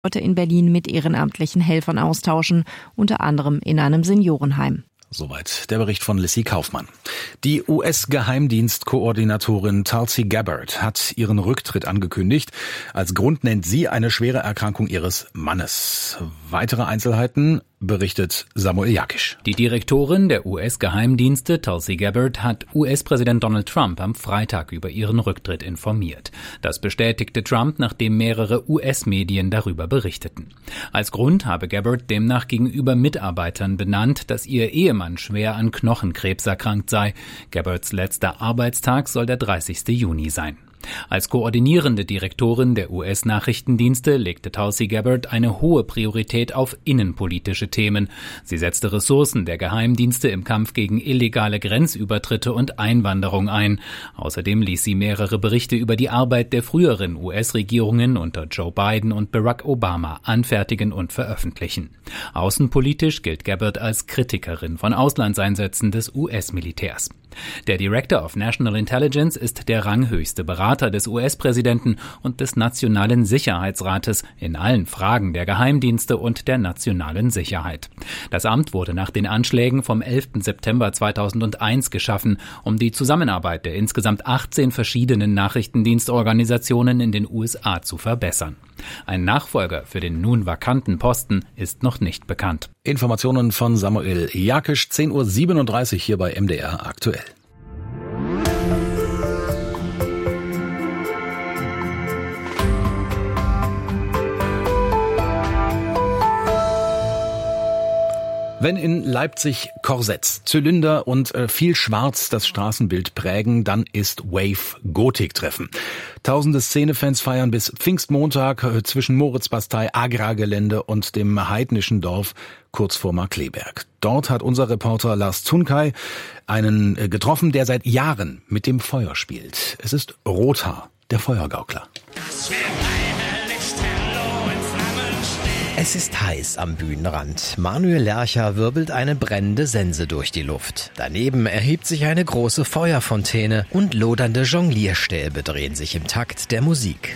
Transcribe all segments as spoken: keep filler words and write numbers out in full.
heute in Berlin mit ehrenamtlichen Helfern austauschen, unter anderem in einem Seniorenheim. Soweit der Bericht von Lissy Kaufmann. Die U S-Geheimdienstkoordinatorin Tulsi Gabbard hat ihren Rücktritt angekündigt. Als Grund nennt sie eine schwere Erkrankung ihres Mannes. Weitere Einzelheiten berichtet Samuel Jakisch. Die Direktorin der U S-Geheimdienste, Tulsi Gabbard, hat U S-Präsident Donald Trump am Freitag über ihren Rücktritt informiert. Das bestätigte Trump, nachdem mehrere U S-Medien darüber berichteten. Als Grund habe Gabbard demnach gegenüber Mitarbeitern benannt, dass ihr Ehemann schwer an Knochenkrebs erkrankt sei. Gabbards letzter Arbeitstag soll der dreißigste Juni sein. Als koordinierende Direktorin der U S-Nachrichtendienste legte Tulsi Gabbard eine hohe Priorität auf innenpolitische Themen. Sie setzte Ressourcen der Geheimdienste im Kampf gegen illegale Grenzübertritte und Einwanderung ein. Außerdem ließ sie mehrere Berichte über die Arbeit der früheren U S-Regierungen unter Joe Biden und Barack Obama anfertigen und veröffentlichen. Außenpolitisch gilt Gabbard als Kritikerin von Auslandseinsätzen des U S-Militärs. Der Director of National Intelligence ist der ranghöchste Berater des U S-Präsidenten und des Nationalen Sicherheitsrates in allen Fragen der Geheimdienste und der nationalen Sicherheit. Das Amt wurde nach den Anschlägen vom elften September zweitausendeins geschaffen, um die Zusammenarbeit der insgesamt achtzehn verschiedenen Nachrichtendienstorganisationen in den U S A zu verbessern. Ein Nachfolger für den nun vakanten Posten ist noch nicht bekannt. Informationen von Samuel Jakisch, zehn Uhr siebenunddreißig hier bei M D R aktuell. Wenn in Leipzig Korsetts, Zylinder und äh, viel Schwarz das Straßenbild prägen, dann ist Wave Gotik-Treffen. Tausende Szenefans feiern bis Pfingstmontag äh, zwischen Moritzbastei, Agrargelände und dem heidnischen Dorf kurz vor Markkleeberg. Dort hat unser Reporter Lars Zunkai einen äh, getroffen, der seit Jahren mit dem Feuer spielt. Es ist Rothaar, der Feuergaukler. Das Es ist heiß am Bühnenrand. Manuel Lercher wirbelt eine brennende Sense durch die Luft. Daneben erhebt sich eine große Feuerfontäne und lodernde Jonglierstäbe drehen sich im Takt der Musik.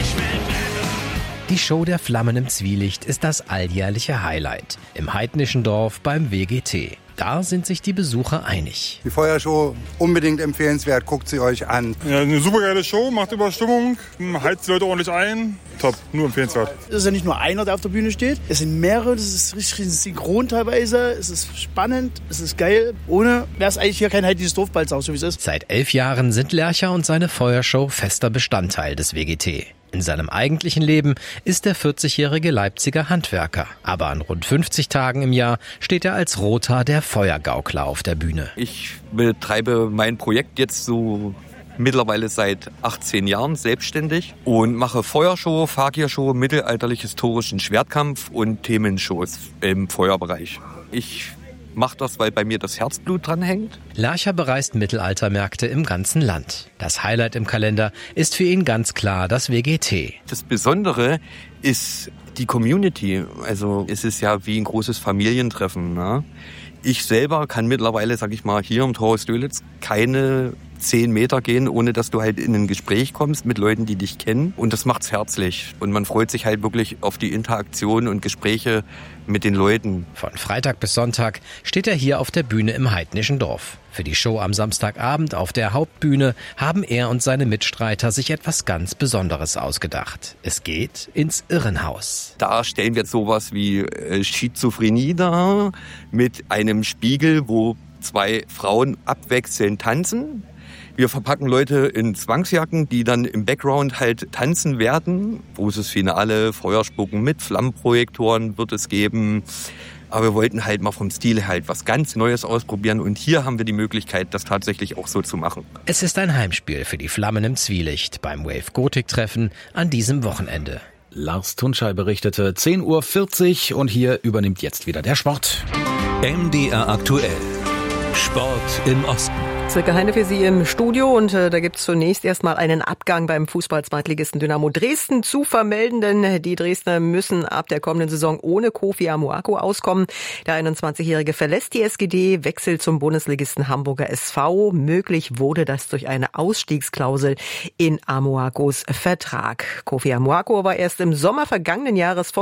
Die Show der Flammen im Zwielicht ist das alljährliche Highlight im heidnischen Dorf beim W G T. Da sind sich die Besucher einig. Die Feuershow unbedingt empfehlenswert, guckt sie euch an. Ja, eine super geile Show, macht Überstimmung, heizt die Leute ordentlich ein. Top, nur empfehlenswert. Es ist ja nicht nur einer, der auf der Bühne steht. Es sind mehrere, das ist richtig synchron teilweise. Es ist spannend, es ist geil. Ohne wäre es eigentlich hier kein heidnisches Dorfbalzau, so wie es ist. Seit elf Jahren sind Lercher und seine Feuershow fester Bestandteil des W G T. In seinem eigentlichen Leben ist der vierzigjährige Leipziger Handwerker. Aber an rund fünfzig Tagen im Jahr steht er als Rothaar der Feuergaukler auf der Bühne. Ich betreibe mein Projekt jetzt so mittlerweile seit achtzehn Jahren selbstständig und mache Feuershow, Fakir-Show, mittelalterlich-historischen Schwertkampf und Themenshows im Feuerbereich. Ich mache das, weil bei mir das Herzblut dran hängt. Lercher bereist Mittelaltermärkte im ganzen Land. Das Highlight im Kalender ist für ihn ganz klar das W G T. Das Besondere ist die Community. Also es ist ja wie ein großes Familientreffen. Ne? Ich selber kann mittlerweile, sag ich mal, hier im Torhaus Dölitz keine zehn Meter gehen, ohne dass du halt in ein Gespräch kommst mit Leuten, die dich kennen. Und das macht's herzlich. Und man freut sich halt wirklich auf die Interaktion und Gespräche mit den Leuten. Von Freitag bis Sonntag steht er hier auf der Bühne im heidnischen Dorf. Für die Show am Samstagabend auf der Hauptbühne haben er und seine Mitstreiter sich etwas ganz Besonderes ausgedacht. Es geht ins Irrenhaus. Da stellen wir sowas wie Schizophrenie dar mit einem Spiegel, wo zwei Frauen abwechselnd tanzen. Wir verpacken Leute in Zwangsjacken, die dann im Background halt tanzen werden. Großes Finale, Feuerspucken mit Flammenprojektoren wird es geben. Aber wir wollten halt mal vom Stil halt was ganz Neues ausprobieren. Und hier haben wir die Möglichkeit, das tatsächlich auch so zu machen. Es ist ein Heimspiel für die Flammen im Zwielicht beim Wave Gotik-Treffen an diesem Wochenende. Lars Tunschei berichtete zehn Uhr vierzig und hier übernimmt jetzt wieder der Sport. M D R aktuell. Sport im Osten. Silke Heine für Sie im Studio und äh, da gibt es zunächst erstmal einen Abgang beim Fußball-Zweitligisten Dynamo Dresden zu vermelden, denn die Dresdner müssen ab der kommenden Saison ohne Kofi Amoako auskommen. Der einundzwanzigjährige verlässt die S G D, wechselt zum Bundesligisten Hamburger S V. Möglich wurde das durch eine Ausstiegsklausel in Amoakos Vertrag. Kofi Amoako war erst im Sommer vergangenen Jahres von